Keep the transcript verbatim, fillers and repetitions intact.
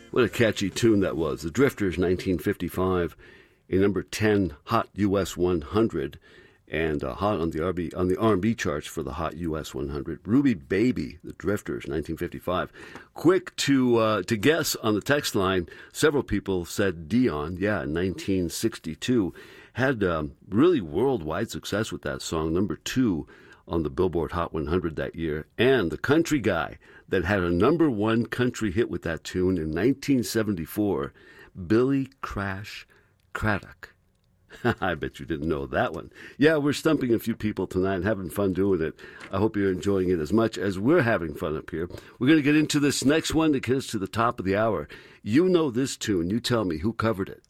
What a catchy tune that was. The Drifters, nineteen fifty-five, a number ten Hot U S one hundred, and uh, hot on the R B on the R and B charts for the Hot U S one hundred. Ruby Baby, The Drifters, nineteen fifty-five. Quick to uh, to guess on the text line, several people said Dion, yeah, nineteen sixty-two. Had um, really worldwide success with that song, number two on the Billboard Hot one hundred that year. And the country guy that had a number one country hit with that tune in nineteen seventy-four, Billy Crash Craddock. I bet you didn't know that one. Yeah, we're stumping a few people tonight and having fun doing it. I hope you're enjoying it as much as we're having fun up here. We're going to get into this next one that gets to the top of the hour. You know this tune. You tell me who covered it.